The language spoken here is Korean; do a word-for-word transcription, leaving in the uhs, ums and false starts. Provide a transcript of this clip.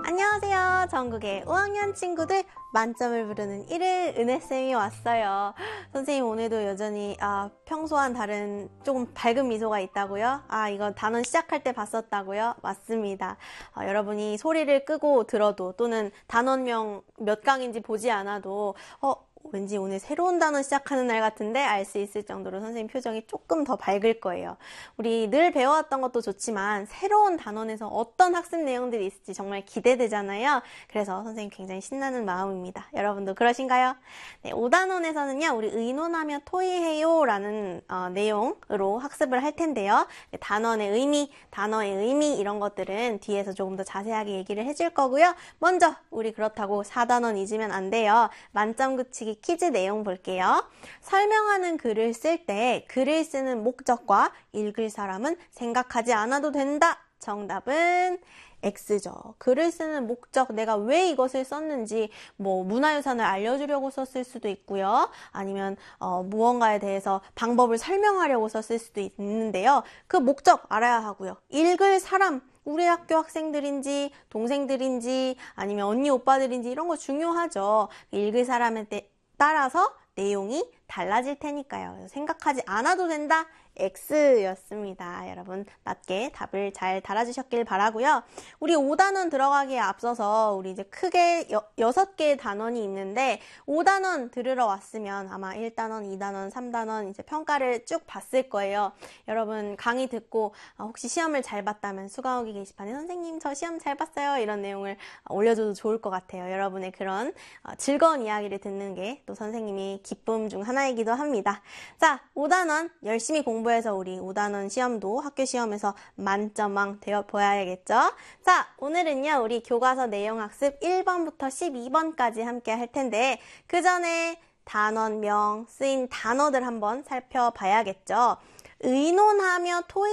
안녕하세요. 전국의 오 학년 친구들 만점을 부르는 일일 은혜쌤이 왔어요. 선생님 오늘도 여전히 아, 평소와는 다른 조금 밝은 미소가 있다고요? 아 이거 단원 시작할 때 봤었다고요? 맞습니다. 아, 여러분이 소리를 끄고 들어도 또는 단원명 몇 강인지 보지 않아도 어 왠지 오늘 새로운 단원 시작하는 날 같은데 알 수 있을 정도로 선생님 표정이 조금 더 밝을 거예요. 우리 늘 배워왔던 것도 좋지만 새로운 단원에서 어떤 학습 내용들이 있을지 정말 기대되잖아요. 그래서 선생님 굉장히 신나는 마음입니다. 여러분도 그러신가요? 네, 오 단원에서는요. 우리 의논하며 토의해요 라는 어, 내용으로 학습을 할 텐데요. 네, 단원의 의미, 단어의 의미 이런 것들은 뒤에서 조금 더 자세하게 얘기를 해줄 거고요. 먼저 우리 그렇다고 사 단원 잊으면 안 돼요. 만점 굳히기 퀴즈 내용 볼게요. 설명하는 글을 쓸 때 글을 쓰는 목적과 읽을 사람은 생각하지 않아도 된다. 정답은 X죠. 글을 쓰는 목적, 내가 왜 이것을 썼는지 뭐 문화유산을 알려주려고 썼을 수도 있고요. 아니면 어, 무언가에 대해서 방법을 설명하려고 썼을 수도 있는데요. 그 목적 알아야 하고요. 읽을 사람, 우리 학교 학생들인지 동생들인지 아니면 언니 오빠들인지 이런 거 중요하죠. 읽을 사람에 따라서 내용이 달라질 테니까요. 생각하지 않아도 된다. X였습니다. 여러분 맞게 답을 잘 달아주셨길 바라고요. 우리 오 단원 들어가기에 앞서서 우리 이제 크게 여, 여섯 개의 단원이 있는데 오 단원 들으러 왔으면 아마 일 단원, 이 단원, 삼 단원 이제 평가를 쭉 봤을 거예요. 여러분 강의 듣고 혹시 시험을 잘 봤다면 수강후기 게시판에 선생님 저 시험 잘 봤어요 이런 내용을 올려줘도 좋을 것 같아요. 여러분의 그런 즐거운 이야기를 듣는 게 또 선생님이 기쁨 중 하나이기도 합니다. 자, 오 단원 열심히 공부 해서 우리 오 단원 시험도 학교 시험에서 만점왕 되어 보야겠죠? 자, 오늘은요, 우리 교과서 내용 학습 일 번부터 십이 번까지 함께 할 텐데, 그 전에 단원명 쓰인 단어들 한번 살펴봐야겠죠? 의논하며 토의